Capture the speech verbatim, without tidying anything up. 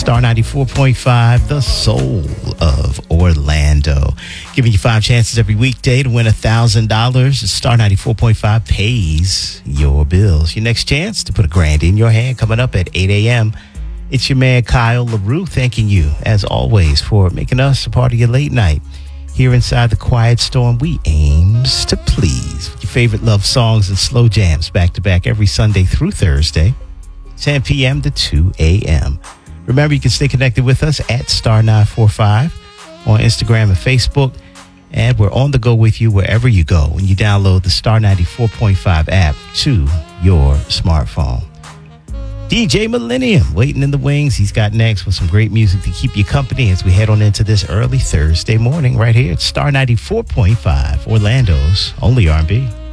Star ninety-four point five, the soul of Orlando. Giving you five chances every weekday to win one thousand dollars. Star ninety-four point five pays your bills. Your next chance to put a grand in your hand coming up at eight a.m. It's your man, Kyle LaRue, thanking you, as always, for making us a part of your late night. Here inside the Quiet Storm, we aims to please with your favorite love songs and slow jams back-to-back every Sunday through Thursday, ten p.m. to two a.m. Remember, you can stay connected with us at Star nine four five on Instagram and Facebook. And we're on the go with you wherever you go when you download the Star ninety-four point five app to your smartphone. D J Millennium waiting in the wings. He's got next with some great music to keep you company as we head on into this early Thursday morning right here at Star ninety-four point five, Orlando's only R and B.